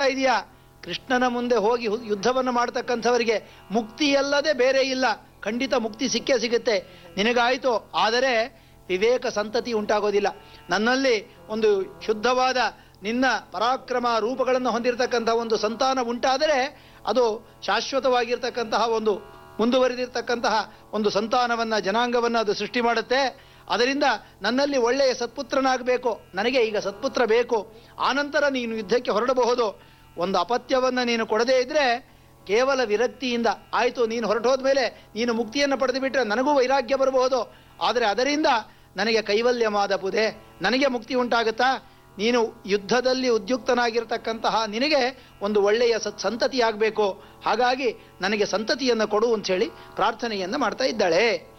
ಇದೆಯಾ? ಕೃಷ್ಣನ ಮುಂದೆ ಹೋಗಿ ಯುದ್ಧವನ್ನು ಮಾಡ್ತಕ್ಕಂಥವರಿಗೆ ಮುಕ್ತಿಯಲ್ಲದೆ ಬೇರೆ ಇಲ್ಲ. ಖಂಡಿತ ಮುಕ್ತಿ ಸಿಕ್ಕೇ ಸಿಗುತ್ತೆ. ನಿನಗಾಯಿತು, ಆದರೆ ವಿವೇಕ ಸಂತತಿ ಉಂಟಾಗೋದಿಲ್ಲ. ನನ್ನಲ್ಲಿ ಒಂದು ಶುದ್ಧವಾದ ನಿನ್ನ ಪರಾಕ್ರಮ ರೂಪಗಳನ್ನು ಹೊಂದಿರತಕ್ಕಂತಹ ಒಂದು ಸಂತಾನ ಉಂಟಾದರೆ ಅದು ಶಾಶ್ವತವಾಗಿರ್ತಕ್ಕಂತಹ ಒಂದು ಮುಂದುವರೆದಿರ್ತಕ್ಕಂತಹ ಒಂದು ಸಂತಾನವನ್ನು, ಜನಾಂಗವನ್ನು ಅದು ಸೃಷ್ಟಿ ಮಾಡುತ್ತೆ. ಅದರಿಂದ ನನ್ನಲ್ಲಿ ಒಳ್ಳೆಯ ಸತ್ಪುತ್ರನಾಗಬೇಕು. ನನಗೆ ಈಗ ಸತ್ಪುತ್ರ ಬೇಕು. ಆನಂತರ ನೀನು ಯುದ್ಧಕ್ಕೆ ಹೊರಡಬಹುದು. ಒಂದು ಅಪತ್ಯವನ್ನು ನೀನು ಕೊಡದೇ ಇದ್ದರೆ ಕೇವಲ ವಿರಕ್ತಿಯಿಂದ ಆಯಿತು, ನೀನು ಹೊರಟೋದ ಮೇಲೆ ನೀನು ಮುಕ್ತಿಯನ್ನು ಪಡೆದು ಬಿಟ್ಟರೆ ನನಗೂ ವೈರಾಗ್ಯ ಬರಬಹುದು. ಆದರೆ ಅದರಿಂದ ನನಗೆ ಕೈವಲ್ಯಮಾದಪುದೆ, ನನಗೆ ಮುಕ್ತಿ ಉಂಟಾಗುತ್ತಾ? ನೀನು ಯುದ್ಧದಲ್ಲಿ ಉದ್ಯುಕ್ತನಾಗಿರ್ತಕ್ಕಂತಹ ನಿನಗೆ ಒಂದು ಒಳ್ಳೆಯ ಸಂತತಿಯಾಗಬೇಕು. ಹಾಗಾಗಿ ನನಗೆ ಸಂತತಿಯನ್ನು ಕೊಡು ಅಂಥೇಳಿ ಪ್ರಾರ್ಥನೆಯನ್ನು ಮಾಡ್ತಾ ಇದ್ದಾಳೆ.